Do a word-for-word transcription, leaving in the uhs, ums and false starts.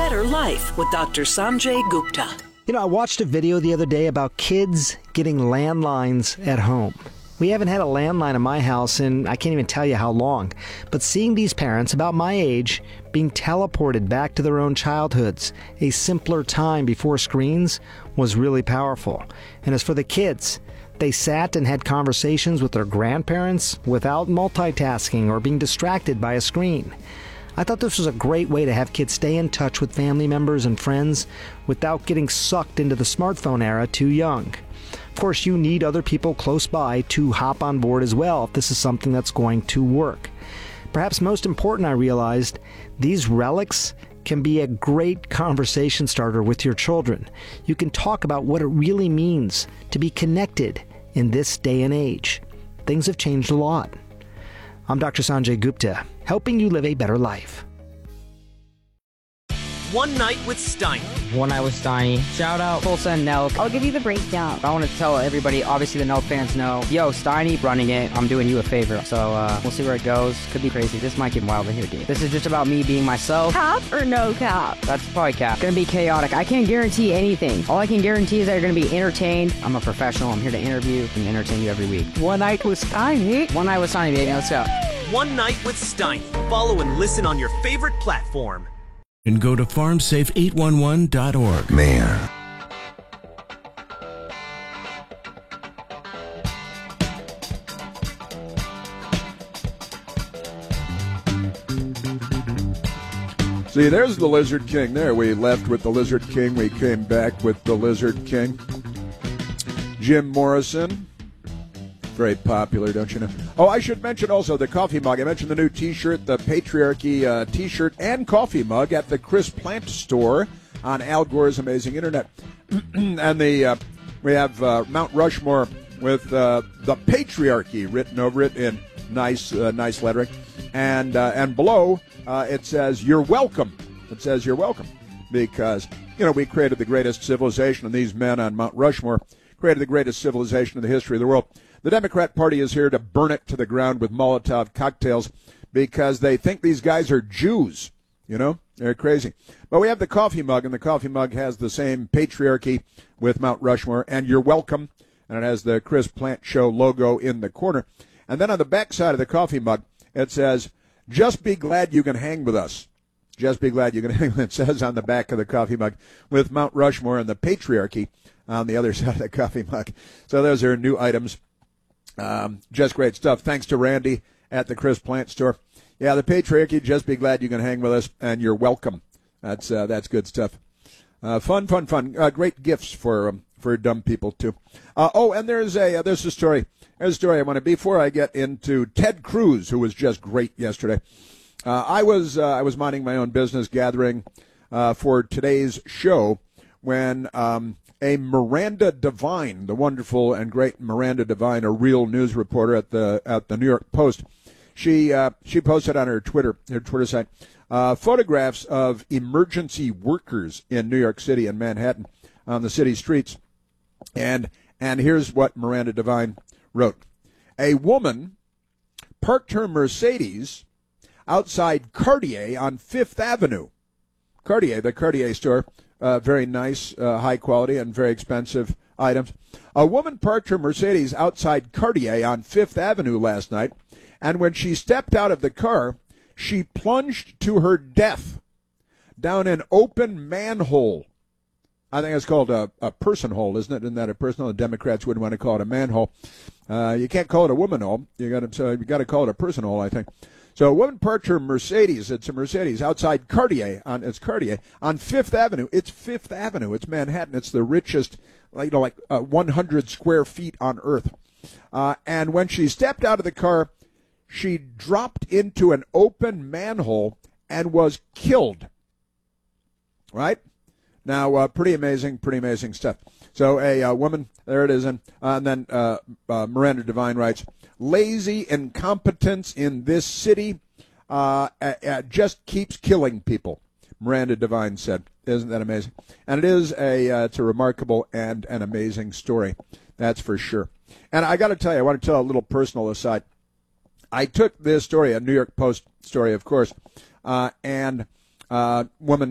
better life with Doctor Sanjay Gupta. You know, I watched a video the other day about kids getting landlines at home. We haven't had a landline in my house in I can't even tell you how long. But seeing these parents about my age being teleported back to their own childhoods, a simpler time before screens, was really powerful. And as for the kids, they sat and had conversations with their grandparents without multitasking or being distracted by a screen. I thought this was a great way to have kids stay in touch with family members and friends without getting sucked into the smartphone era too young. Of course, you need other people close by to hop on board as well if this is something that's going to work. Perhaps most important, I realized, these relics can be a great conversation starter with your children. You can talk about what it really means to be connected in this day and age. Things have changed a lot. I'm Doctor Sanjay Gupta, helping you live a better life. One Night with Steiny. One Night with Steiny. Shout out Full Send Nelk. I'll give you the breakdown. I want to tell everybody, obviously the Nelk fans know, yo, Steiny running it, I'm doing you a favor. So uh, we'll see where it goes. Could be crazy. This might get wild in here, dude. This is just about me being myself. Cap or no cap? That's probably cap. Gonna be chaotic. I can't guarantee anything. All I can guarantee is that you're gonna be entertained. I'm a professional. I'm here to interview and entertain you every week. One Night with Steiny. One Night with Steiny, baby. Let's go. One Night with Steiny. Follow and listen on your favorite platform. And go to farm safe eight one one dot org. Man. See, there's the Lizard King there. We left with the Lizard King. We came back with the Lizard King. Jim Morrison. Very popular, don't you know? Oh, I should mention also the coffee mug. I mentioned the new T-shirt, the Patriarchy uh, T-shirt and coffee mug at the Chris Plant store on Al Gore's Amazing Internet. and the uh, we have uh, Mount Rushmore with uh, the Patriarchy written over it in nice, uh, nice lettering, and uh, and below uh, it says "You're welcome." It says "You're welcome" because you know we created the greatest civilization, and these men on Mount Rushmore created the greatest civilization in the history of the world. The Democrat Party is here to burn it to the ground with Molotov cocktails because they think these guys are Jews. You know, they're crazy. But we have the coffee mug, and the coffee mug has the same Patriarchy with Mount Rushmore, and "You're welcome," and it has the Chris Plant Show logo in the corner. And then on the back side of the coffee mug, it says, "Just be glad you can hang with us." Just be glad you can hang with us. It says on the back of the coffee mug with Mount Rushmore and the Patriarchy on the other side of the coffee mug. So those are new items. Um, just great stuff. Thanks to Randy at the Chris Plant store. Yeah, the Patriarchy, just be glad you can hang with us, and you're welcome. That's uh, that's good stuff. Uh, fun, fun, fun. Uh, great gifts for um, for dumb people, too. Uh, oh, and there's a, uh, there's a story. There's a story I want to, before I get into Ted Cruz, who was just great yesterday. Uh, I was uh, I was minding my own business, gathering uh, for today's show, when um, a Miranda Devine, the wonderful and great Miranda Devine, a real news reporter at the at the New York Post, she uh, she posted on her Twitter her Twitter site uh, photographs of emergency workers in New York City and Manhattan on the city streets, and and here's what Miranda Devine wrote: a woman parked her Mercedes outside Cartier on Fifth Avenue. Cartier, the Cartier store. Uh, very nice, uh, high quality, and very expensive items. A woman parked her Mercedes outside Cartier on Fifth Avenue last night, and when she stepped out of the car, she plunged to her death down an open manhole. I think it's called a, a person hole, isn't it? Isn't that a person hole? The Democrats wouldn't want to call it a manhole. Uh, you can't call it a woman hole. You got to, so you got to call it a person hole, I think. So a woman parked her Mercedes, it's a Mercedes, outside Cartier, on it's Cartier, on Fifth Avenue. It's Fifth Avenue. It's Manhattan. It's the richest, like, you know, like uh, one hundred square feet on Earth. Uh, and when she stepped out of the car, she dropped into an open manhole and was killed. Right? Now, uh, pretty amazing, pretty amazing stuff. So a uh, woman, there it is, and, uh, and then uh, uh, Miranda Devine writes, lazy incompetence in this city uh, uh, uh, just keeps killing people, Miranda Devine said. Isn't that amazing? And it is a, uh, it's a remarkable and an amazing story, that's for sure. And I got to tell you, I want to tell a little personal aside. I took this story, a New York Post story, of course, uh, and uh, woman